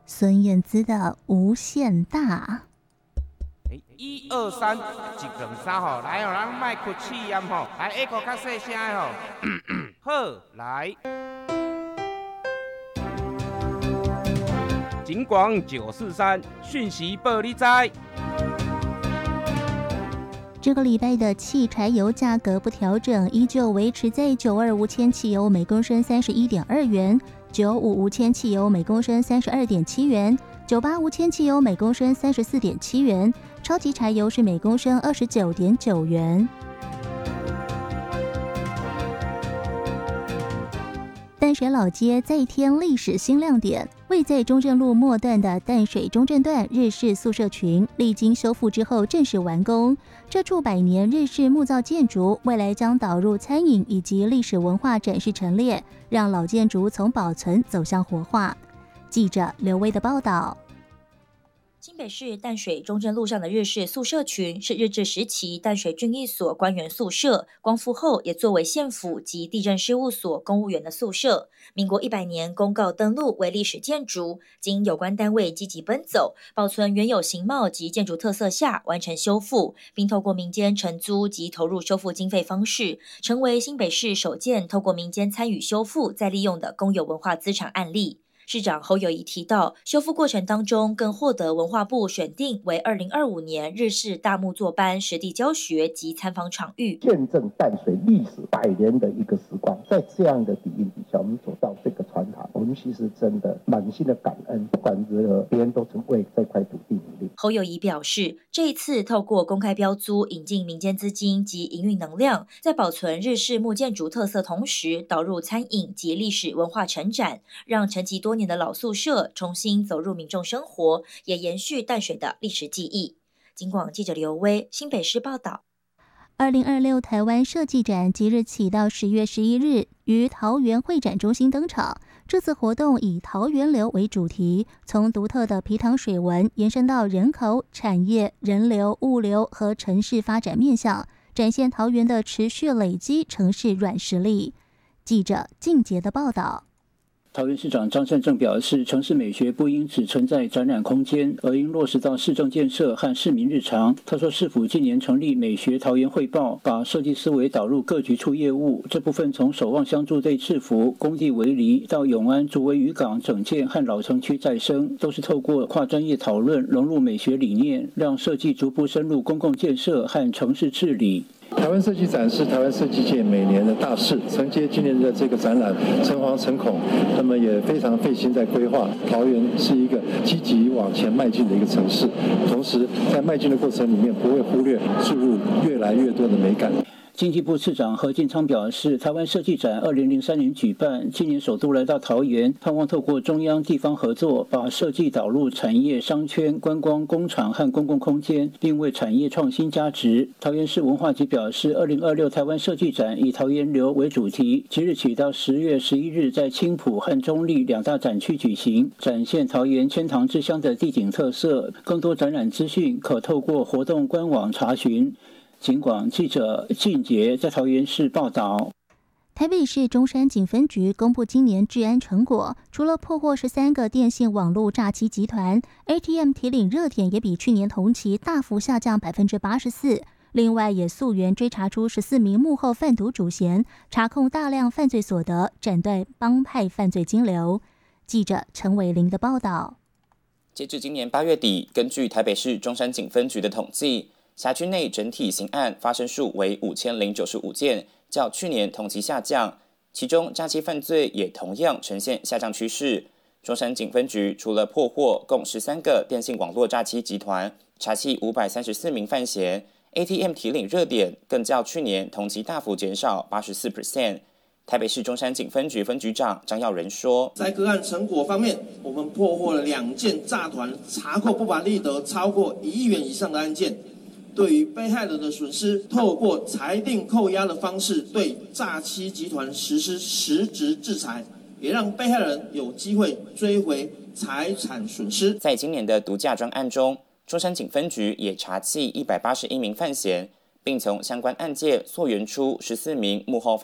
孙燕姿的《无限大》。 1、2、3，1、2、3吼，来哦，咱莫哭气音吼，来下个较细声的吼，好，来。警广943讯息报你知。 这个礼拜的汽柴油价格不调整，依旧维持在92无铅汽油每公升31.2元，95无铅汽油每公升32.7元，98无铅汽油每公升34.7元，超级柴油是每公升29.9元。淡水老街再添历史新亮点，位在中正路末段的淡水中正段日式宿舍群，历经修复之后正式完工。这处100年日式木造建筑，未来将导入餐饮以及历史文化展示陈列，让老建筑从保存走向活化。记者刘威的报道。 新北市淡水中正路上的日式宿舍群是日治时期淡水郡役所官员宿舍，光复后也作为县府及地政事务所公务员的宿舍。民国100年公告登录为历史建筑，经有关单位积极奔走，保存原有形貌及建筑特色下完成修复，并透过民间承租及投入修复经费方式，成为新北市首件透过民间参与修复再利用的公有文化资产案例。市长侯友宜提到，修复过程当中更获得文化部选定为2025年日式大木作班实地教学及参访场域， 见证淡水历史100年的一个时光。在这样的底蕴底下，我们走到这个船塘，我们其实真的满心的感恩，不管如何，别人都曾为这块土地努力。 侯友宜表示，这一次透过公开标租引进民间资金及营运能量，在保存日式木建筑特色同时，导入餐饮及历史文化陈展，让沉寂多年的老宿舍重新走入民众生活，也延续淡水的历史记忆。警广记者刘威新北市报道。 2026台湾设计展即日起到10月11日于桃园会展中心登场。这次活动以桃园流为主题，从独特的皮塘水文延伸到人口、产业、人流、物流和城市发展面向，展现桃园的持续累积城市软实力。记者靳杰的报道。 桃园市长张善政表示，城市美学不应只存在展览空间，而应落实到市政建设和市民日常。他说，市府近年成立美学桃园汇报，把设计思维导入各局处业务，这部分从守望相助对制服、工地围篱到永安竹围渔港整建和老城区再生，都是透过跨专业讨论融入美学理念，让设计逐步深入公共建设和城市治理。 台湾设计展是台湾设计界每年的大事，承接今年的这个展览诚惶诚恐，那么也非常费心在规划。桃园是一个积极往前迈进的一个城市，同时在迈进的过程里面不会忽略注入越来越多的美感。 经济部次长何进昌表示，台湾设计展2003年举办，今年首度来到桃园，盼望透过中央地方合作，把设计导入产业、商圈、观光、工厂和公共空间，并为产业创新加值。桃园市文化局表示，2026台湾设计展以桃园流为主题，即日起到10月11日在青埔和中坜2大展区举行，展现桃园千塘之乡的地景特色。更多展览资讯可透过活动官网查询。警广记者靳杰在桃园市报道。 台北市中山警分局公布今年治安成果，除了破获13个电信网络诈欺集团 ，ATM 提领热点也比去年同期大幅下降84%。另外，也溯源追查出14名幕后贩毒主嫌，查控大量犯罪所得，斩断帮派犯罪金流。记者陈伟玲的报道。 截至今年8月底，根据台北市中山警分局的统计，辖区内整体刑案发生数为5095件，较去年同期下降。其中诈欺犯罪也同样呈现下降趋势。中山警分局除了破获共13个电信网络诈欺集团，查缉534名犯嫌 ，ATM 提领热点更较去年同期大幅减少84%。台北市中山警分局分局长张耀仁说， 在个案成果方面，我们破获了2件诈团查扣不法利得超过1亿元以上的案件。对于被害人的损失，透过裁定扣押的方式，对诈欺集团实施实质制裁，也让被害人有机会追回财产损失。 在今年的毒驾专案中，中山警分局也查缉181名犯嫌，并从相关案件溯源出14名幕后